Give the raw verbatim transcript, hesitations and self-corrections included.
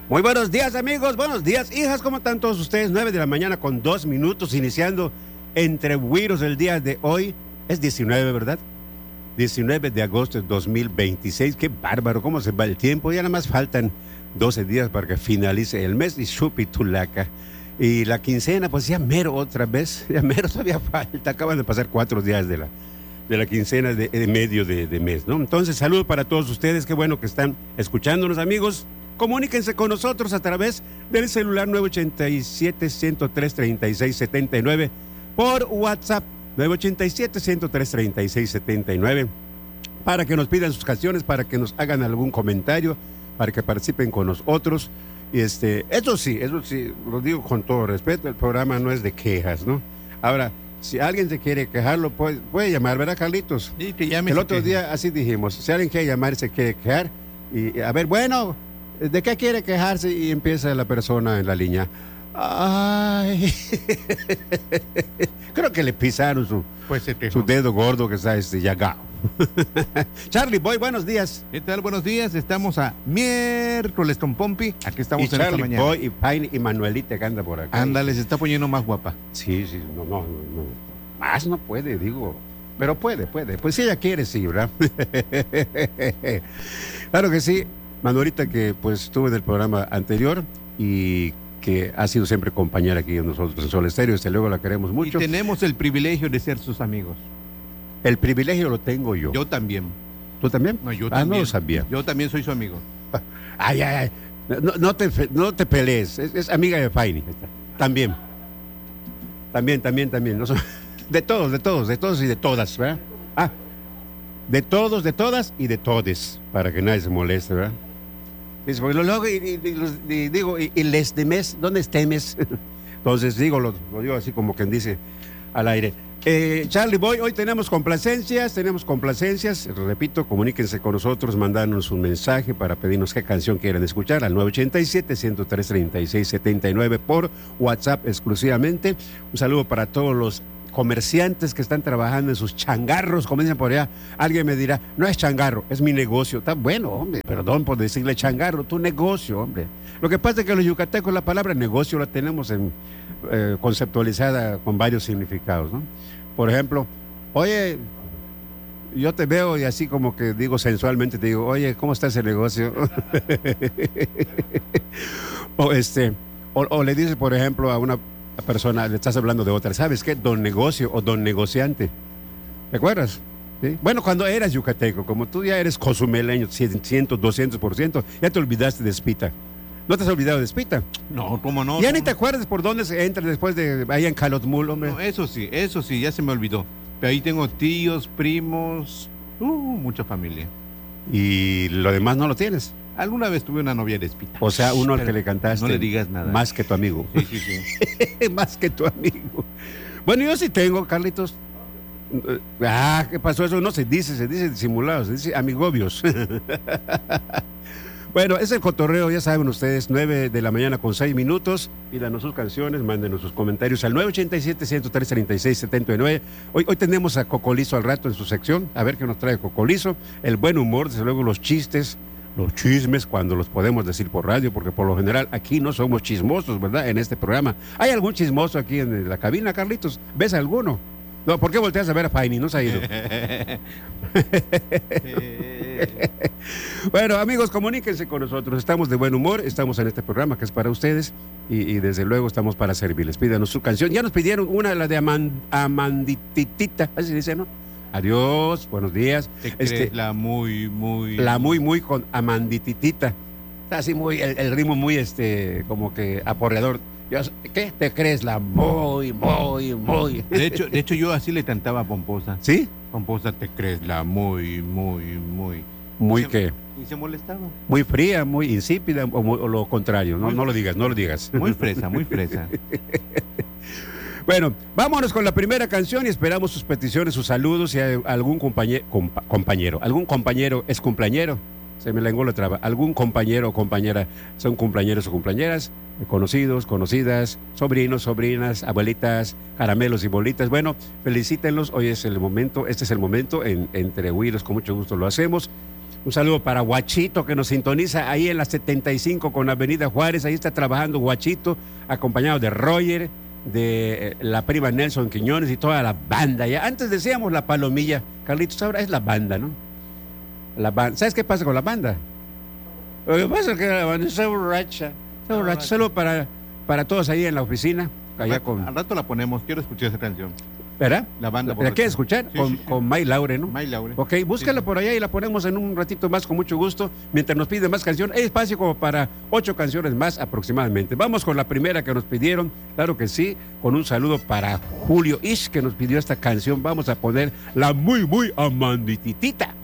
Muy buenos días, amigos, buenos días, hijas, ¿cómo están todos ustedes? nueve de la mañana con dos minutos, iniciando Entre Güiros el día de hoy. Es diecinueve, ¿verdad? diecinueve de agosto de dos mil veintiséis. Qué bárbaro, cómo se va el tiempo. Ya nada más faltan doce días para que finalice el mes y chupitulaca. Y la quincena, pues ya mero otra vez, ya mero todavía falta. Acaban de pasar cuatro días de la, de la quincena de, de medio de, de mes, ¿no? Entonces, saludos para todos ustedes, qué bueno que están escuchándonos, amigos. Comuníquense con nosotros a través del celular nueve ocho siete, uno cero tres, tres seis siete nueve, por WhatsApp nueve ocho siete, uno cero tres, tres seis siete nueve, para que nos pidan sus canciones, para que nos hagan algún comentario, para que participen con nosotros. Y este, eso sí, eso sí, lo digo con todo respeto, el programa no es de quejas, ¿no? Ahora, si alguien se quiere quejar, lo puede, puede llamar, ¿verdad, Carlitos? Sí, que llame. El otro día así dijimos, si alguien quiere llamar y se quiere quejar, y a ver, bueno, ¿de qué quiere quejarse? Y empieza la persona en la línea. Ay, creo que le pisaron su, pues su dedo gordo que está este llagado. Charlie Boy, buenos días. ¿Qué tal? Buenos días. Estamos a miércoles con Pompi. Aquí estamos y en Charlie esta mañana. Boy y Paine y Manuelita que anda por acá. Ándale, se está poniendo más guapa. Sí, sí, no, no, no, no. Más no puede, digo. Pero puede, puede. Pues si ella quiere, sí, ¿verdad? Claro que sí. Manuelita, que pues estuvo en el programa anterior y que ha sido siempre compañera aquí en nosotros en Sol Estéreo. Desde luego la queremos mucho. Y tenemos el privilegio de ser sus amigos. El privilegio lo tengo yo. Yo también. ¿Tú también? No, yo ah, también. no lo sabía. Yo también soy su amigo. Ay, ay, ay. No, no, te, no te pelees. Es, es amiga de Faini. También. También, también, también. No, de todos, de todos, de todos y de todas, ¿verdad? Ah, de todos, de todas y de todes. Para que nadie se moleste, ¿verdad? Dice, porque luego y, y, y, y, digo, y, y les demes, ¿dónde estemes? Entonces digo, lo, lo digo así como quien dice al aire. Eh, Charlie Boy, hoy tenemos complacencias, tenemos complacencias, repito, comuníquense con nosotros, mandándonos un mensaje para pedirnos qué canción quieren escuchar al nueve ocho siete, uno cero tres, tres seis siete nueve por WhatsApp exclusivamente. Un saludo para todos los comerciantes que están trabajando en sus changarros, como dicen por allá. Alguien me dirá, no es changarro, es mi negocio. Está bueno, hombre, perdón por decirle changarro, tu negocio, hombre. Lo que pasa es que los yucatecos la palabra negocio la tenemos en, eh, conceptualizada con varios significados, ¿no? Por ejemplo, oye, yo te veo y así como que digo sensualmente, te digo, oye, ¿cómo está ese negocio? o este, o, o le dices, por ejemplo, a una persona, le estás hablando de otra, ¿sabes qué? Don negocio o don negociante. ¿Te acuerdas? ¿Sí? Bueno, cuando eras yucateco, como tú ya eres cozumeleño, cien, doscientos por ciento, ya te olvidaste de Espita. ¿No te has olvidado de Espita? No, ¿cómo no? Ya ¿Cómo? ni te acuerdas por dónde se entra después de ahí en Calotmul, hombre. No, eso sí, eso sí, ya se me olvidó. Pero ahí tengo tíos, primos, uh, mucha familia. Y lo demás no lo tienes. Alguna vez tuve una novia de Espita. O sea, uno al Pero que le cantaste. no le digas nada. Más que tu amigo. Sí, sí, sí. Más que tu amigo. Bueno, yo sí tengo, Carlitos. Ah, ¿qué pasó? Eso no se dice, se dice disimulado, se dice amigobios. Bueno, es el cotorreo, ya saben ustedes, nueve de la mañana con seis minutos. Pídanos sus canciones, mándenos sus comentarios al nueve ocho siete, uno cero tres, tres seis siete nueve. Hoy, hoy tenemos a Cocolizo al rato en su sección, a ver qué nos trae Cocolizo. El buen humor, desde luego los chistes, los chismes, cuando los podemos decir por radio, porque por lo general aquí no somos chismosos, ¿verdad? En este programa. ¿Hay algún chismoso aquí en la cabina, Carlitos? ¿Ves alguno? No, ¿por qué volteas a ver a Faini? No se ha ido. Bueno, amigos, comuníquense con nosotros. Estamos de buen humor, estamos en este programa que es para ustedes y, y desde luego estamos para servirles. Pídanos su canción. Ya nos pidieron una, la de Amand Amandititita, así se dice, ¿no? Adiós, buenos días. ¿Te crees este, la muy, muy... La muy, muy con Amandititita. Está así muy, el, el ritmo muy, este, como que aporreador. ¿Qué? ¿Te crees la muy, muy, muy? De hecho, de hecho yo así le cantaba a Pomposa. ¿Sí? Pomposa, te crees la muy, muy, muy... Muy se, que... Y se molestaba. Muy fría, muy insípida o, muy, o lo contrario. No, no lo digas, no lo digas. Muy fresa, muy fresa. Bueno, vámonos con la primera canción y esperamos sus peticiones, sus saludos. Si hay algún compañero, compa, compañero, algún compañero es cumpleañero, se me lenguó la traba, algún compañero o compañera son cumpleañeros o cumpleañeras, conocidos, conocidas, sobrinos, sobrinas, abuelitas, caramelos y bolitas. Bueno, felicítenlos, hoy es el momento, este es el momento en Entre Güiros, con mucho gusto lo hacemos. Un saludo para Guachito, que nos sintoniza ahí en la setenta y cinco con Avenida Juárez. Ahí está trabajando Guachito, acompañado de Roger, de la prima Nelson Quiñones y toda la banda. Ya antes decíamos la palomilla, Carlitos, ahora es la banda, ¿no? La banda. ¿Sabes qué pasa con la banda? Lo que pasa es que la banda está borracha. Está borracha. Saludo para, para todos ahí en la oficina. Allá Al- con... Al rato la ponemos, quiero escuchar esa canción. ¿Verdad? La banda ¿La borracha. quieres escuchar? Sí, con, sí, sí. con May Laure, ¿no? May Laure. Ok, búscala Sí. por allá y la ponemos en un ratito más con mucho gusto. Mientras nos piden más canciones, hay espacio como para ocho canciones más aproximadamente. Vamos con la primera que nos pidieron, claro que sí, con un saludo para Julio Ish, que nos pidió esta canción. Vamos a poner la muy, muy amandititita.